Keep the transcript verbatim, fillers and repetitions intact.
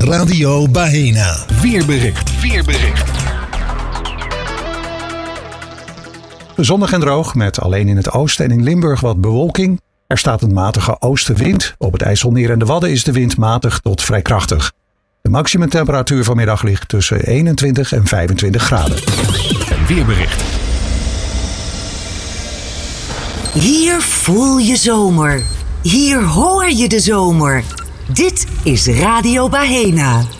Radio Bahena. Weerbericht. Weerbericht. Zonnig en droog met alleen in het oosten en in Limburg wat bewolking. Er staat een matige oostenwind. Op het IJsselmeer en de Wadden is de wind matig tot vrij krachtig. De maximumtemperatuur vanmiddag ligt tussen eenentwintig en vijfentwintig graden. Een weerbericht. Hier voel je zomer. Hier hoor je de zomer. Dit is Radio Bahena.